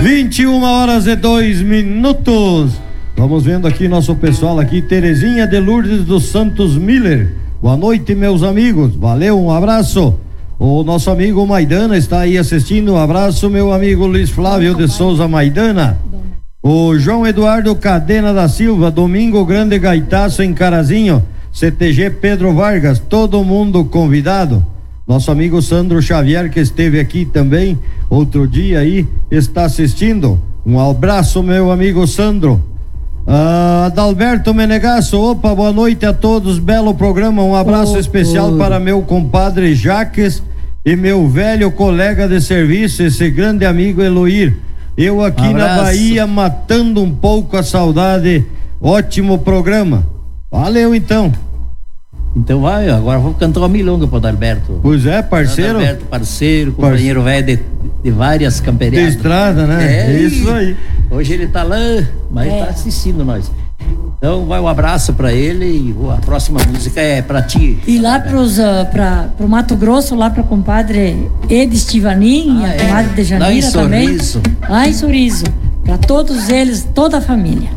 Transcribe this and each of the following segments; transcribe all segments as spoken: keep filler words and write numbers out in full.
vinte e uma horas e dois minutos. Vamos vendo aqui nosso pessoal aqui, Terezinha de Lourdes dos Santos Miller. Boa noite, meus amigos. Valeu, um abraço. O nosso amigo Maidana está aí assistindo. Um abraço, meu amigo Luiz Flávio de Souza Maidana. O João Eduardo Cadena da Silva, Domingo Grande Gaitaço em Carazinho, C T G Pedro Vargas, todo mundo convidado. Nosso amigo Sandro Xavier, que esteve aqui também outro dia aí, está assistindo. Um abraço, meu amigo Sandro. Ah, Adalberto Menegasso, opa, boa noite a todos, belo programa, um abraço oh, especial oh. para meu compadre Jaques e meu velho colega de serviço, esse grande amigo Eloir. Eu aqui um na Bahia matando um pouco a saudade. Ótimo programa. Valeu então. Então vai, agora vamos cantar uma milonga pro Adalberto. Pois é, parceiro. Adalberto, parceiro, companheiro velho de, de várias camperiadas. De estrada, né? É, é isso aí. Hoje ele tá lá, mas é. tá assistindo nós. Então vai um abraço pra ele e a próxima música é pra ti. E lá pros, uh, pra, pro Mato Grosso, lá pra compadre Edi Stivanin, ah, a comadre é. de Janira também. Lá em Sorriso. Lá em Sorriso. Pra todos eles, toda a família.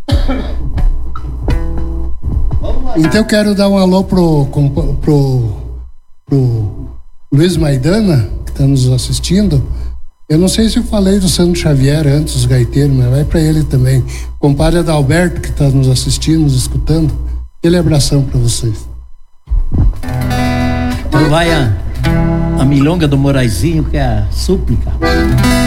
Então eu quero dar um alô pro, pro, pro Luiz Maidana, que está nos assistindo. Eu não sei se eu falei do Sandro Xavier antes, os gaiteiros, mas vai para ele também. Compadre Adalberto, que está nos assistindo, nos escutando. Aquele abração para vocês. Então vai a, a milonga do Moraizinho, que é a súplica.